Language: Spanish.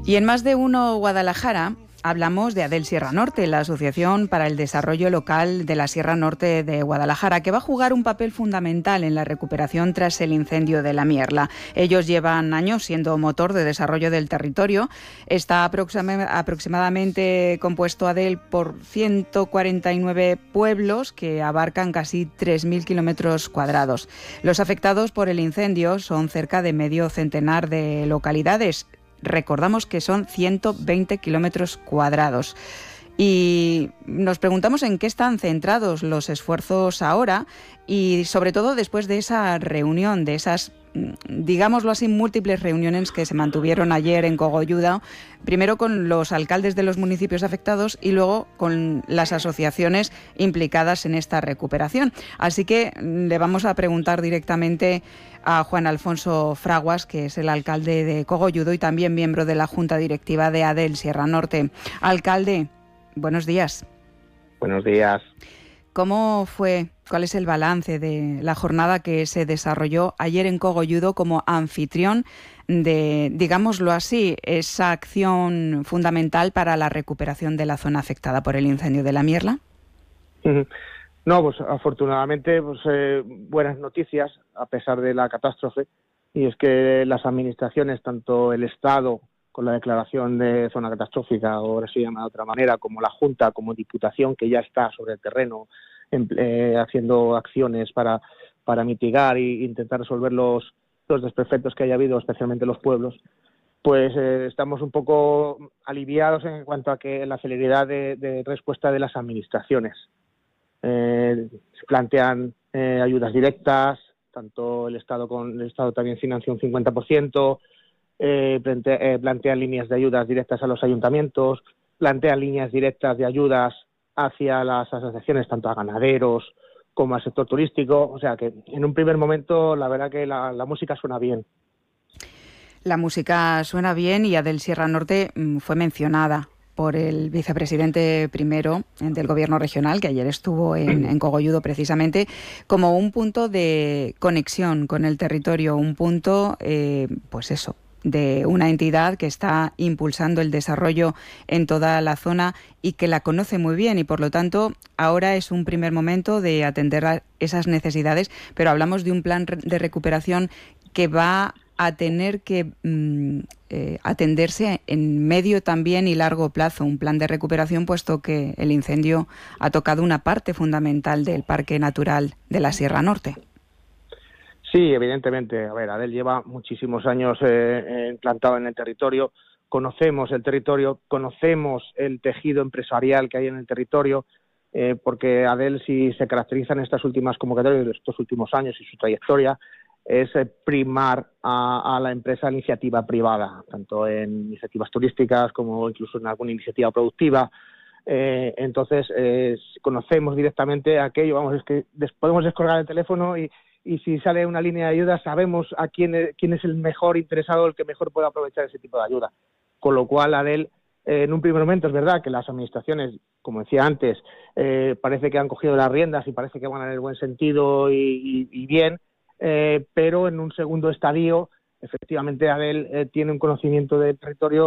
Y en Más de Uno Guadalajara hablamos de ADEL Sierra Norte, la Asociación para el Desarrollo Local de la Sierra Norte de Guadalajara, que va a jugar un papel fundamental en la recuperación tras el incendio de la Mierla. Ellos llevan años siendo motor de desarrollo del territorio. Está aproximadamente compuesto ADEL por 149 pueblos que abarcan casi 3.000 kilómetros cuadrados. Los afectados por el incendio son cerca de medio centenar de localidades. Recordamos que son 120 kilómetros cuadrados. Y nos preguntamos en qué están centrados los esfuerzos ahora y sobre todo después de esa reunión, de esas, digámoslo así, múltiples reuniones que se mantuvieron ayer en Cogolludo, primero con los alcaldes de los municipios afectados y luego con las asociaciones implicadas en esta recuperación. Así que le vamos a preguntar directamente a Juan Alfonso Fraguas, que es el alcalde de Cogolludo y también miembro de la Junta Directiva de ADEL Sierra Norte. Alcalde, buenos días. Buenos días. ¿Cómo fue, cuál es el balance de la jornada que se desarrolló ayer en Cogolludo como anfitrión de, digámoslo así, esa acción fundamental para la recuperación de la zona afectada por el incendio de la Mierla? No, pues afortunadamente buenas noticias a pesar de la catástrofe, y es que las administraciones, tanto el Estado con la declaración de zona catastrófica, o ahora se llama de otra manera, como la Junta, como Diputación, que ya está sobre el terreno haciendo acciones para mitigar e intentar resolver los desperfectos que haya habido, especialmente en los pueblos, pues estamos un poco aliviados en cuanto a que la celeridad de respuesta de las administraciones. Se plantean ayudas directas, tanto el Estado también financia un 50%, plantean líneas de ayudas directas a los ayuntamientos, plantean líneas directas de ayudas hacia las asociaciones, tanto a ganaderos como al sector turístico. O sea que en un primer momento la verdad que la música suena bien. La música suena bien y ADEL Sierra Norte fue mencionada por el vicepresidente primero del Gobierno regional, que ayer estuvo en Cogolludo precisamente, como un punto de conexión con el territorio, un punto, pues eso, de una entidad que está impulsando el desarrollo en toda la zona y que la conoce muy bien, y por lo tanto ahora es un primer momento de atender a esas necesidades, pero hablamos de un plan de recuperación que va a tener que atenderse en medio también y largo plazo, un plan de recuperación, puesto que el incendio ha tocado una parte fundamental del Parque Natural de la Sierra Norte. Sí, evidentemente. A ver, ADEL lleva muchísimos años implantado en el territorio, conocemos el territorio, conocemos el tejido empresarial que hay en el territorio, porque ADEL, si se caracteriza en estas últimas convocatorias, de estos últimos años y su trayectoria, es primar a la empresa iniciativa privada, tanto en iniciativas turísticas como incluso en alguna iniciativa productiva. Entonces, conocemos directamente aquello, vamos, es que podemos descolgar el teléfono y si sale una línea de ayuda sabemos a quién es el mejor interesado, el que mejor pueda aprovechar ese tipo de ayuda. Con lo cual, ADEL, en un primer momento es verdad que las administraciones, como decía antes, parece que han cogido las riendas y parece que van en el buen sentido y bien, pero en un segundo estadio, efectivamente, ADEL tiene un conocimiento del territorio